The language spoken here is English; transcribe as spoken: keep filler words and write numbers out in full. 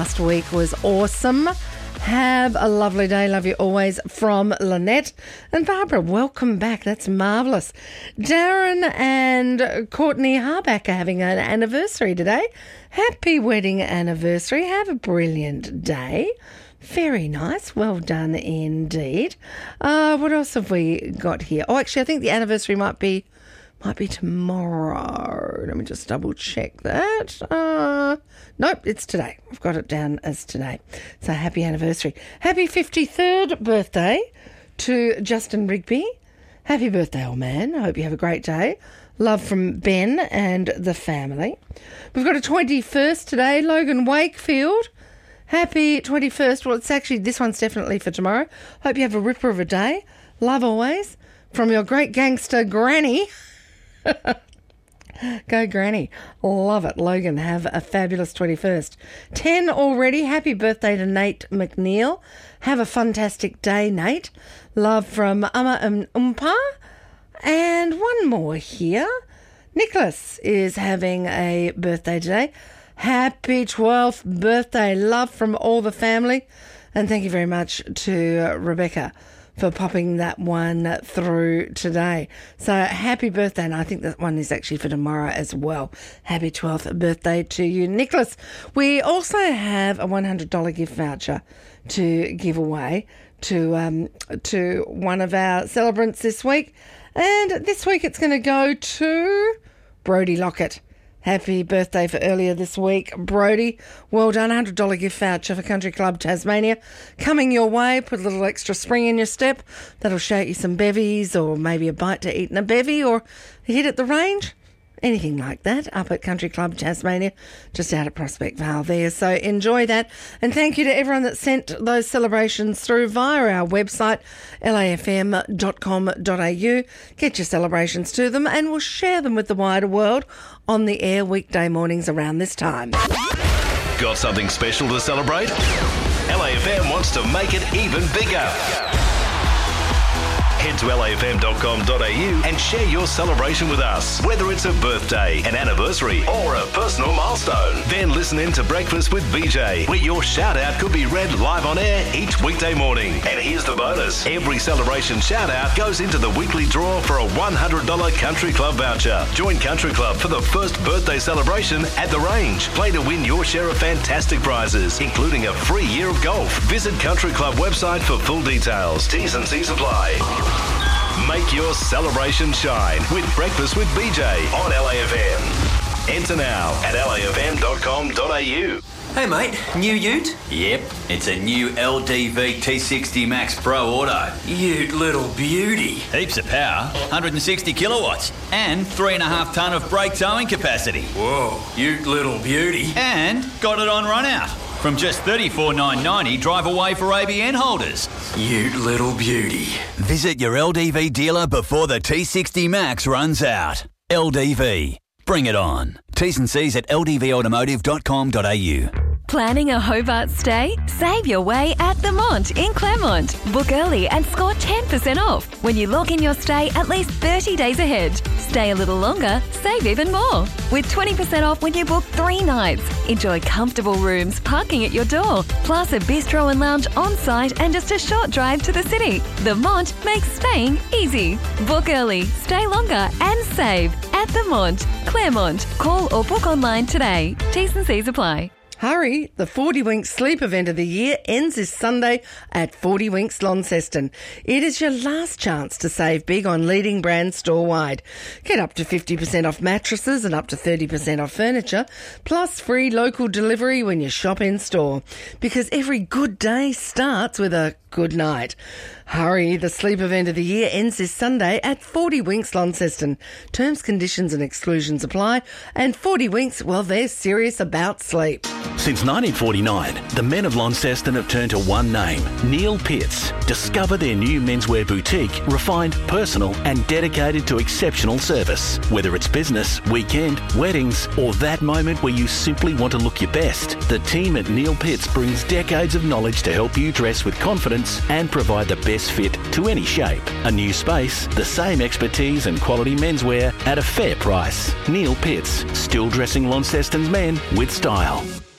Last week was awesome. Have a lovely day. Love you always, from Lynette. And Barbara, welcome back. That's marvellous. Darren and Courtney Harback are having an anniversary today. Happy wedding anniversary. Have a brilliant day. Very nice. Well done indeed. Uh, what else have we got here? Oh, actually, I think the anniversary might be might be tomorrow. Let me just double check that. Uh, nope, it's today. I've got it down as today. So happy anniversary. Happy fifty-third birthday to Justin Rigby. Happy birthday, old man. I hope you have a great day. Love from Ben and the family. We've got a twenty-first today. Logan Wakefield. Happy twenty-first. Well, it's actually, this one's definitely for tomorrow. Hope you have a ripper of a day. Love always. From your great gangster granny. Go Granny. Love it. Logan, have a fabulous twenty-first. ten already. Happy birthday to Nate McNeil. Have a fantastic day, Nate. Love from Uma and Umpa. And one more here. Nicholas is having a birthday today. Happy twelfth birthday. Love from all the family. And thank you very much to Rebecca for popping that one through today. So happy birthday, and I think that one is actually for tomorrow as well. Happy twelfth birthday to you, Nicholas. We also have a one hundred dollars gift voucher to give away to um, to one of our celebrants this week. And this week it's going to go to Brody Lockett. Happy birthday for earlier this week, Brody. Well done. one hundred dollars gift voucher for Country Club Tasmania. Coming your way. Put a little extra spring in your step. That'll shout you some bevies, or maybe a bite to eat in a bevy, or a hit at the range. Anything like that up at Country Club Tasmania, just out at Prospect Vale there. So enjoy that. And thank you to everyone that sent those celebrations through via our website, L A F M dot com dot A U. Get your celebrations to them and we'll share them with the wider world on the air weekday mornings around this time. Got something special to celebrate? L A F M wants to make it even bigger. Head to L A F M dot com dot A U and share your celebration with us, whether it's a birthday, an anniversary, or a personal milestone. Then listen in to Breakfast with B J, where your shout-out could be read live on air each weekday morning. And here's the bonus. Every celebration shout-out goes into the weekly draw for a one hundred dollars Country Club voucher. Join Country Club for the first birthday celebration at the range. Play to win your share of fantastic prizes, including a free year of golf. Visit Country Club website for full details. T's and C's apply. Make your celebration shine with Breakfast with B J on L A F M. Enter now at L A F M dot com dot A U. Hey mate, new ute? Yep, it's a new L D V T sixty Max Pro Auto. Ute little beauty. Heaps of power, one hundred sixty kilowatts, and three and a half tonne of brake towing capacity. Whoa, ute little beauty. And got it on run out. From just thirty-four thousand nine hundred ninety dollars, drive away for A B N holders. Ute little beauty. Visit your L D V dealer before the T sixty Max runs out. L D V. Bring it on. T's and C's at L D V automotive dot com dot A U. Planning a Hobart stay? Save your way at The Mont in Claremont. Book early and score ten percent off when you lock in your stay at least thirty days ahead. Stay a little longer, save even more. With twenty percent off when you book three nights. Enjoy comfortable rooms, parking at your door, plus a bistro and lounge on site and just a short drive to the city. The Mont makes staying easy. Book early, stay longer and save at The Mont, Claremont. Call or book online today. T's and C's apply. Hurry, the forty Winks Sleep event of the year ends this Sunday at forty Winks Launceston. It is your last chance to save big on leading brands store-wide. Get up to fifty percent off mattresses and up to thirty percent off furniture, plus free local delivery when you shop in-store. Because every good day starts with a good night. Hurry, the sleep event of the year ends this Sunday at forty Winks Launceston. Terms, conditions and exclusions apply. And forty Winks, well, they're serious about sleep. Since nineteen forty-nine, the men of Launceston have turned to one name, Neil Pitts. Discover their new menswear boutique, refined, personal and dedicated to exceptional service. Whether it's business, weekend, weddings or that moment where you simply want to look your best, the team at Neil Pitts brings decades of knowledge to help you dress with confidence and provide the best fit to any shape. A new space, the same expertise and quality menswear at a fair price. Neil Pitts, still dressing Launceston's men with style.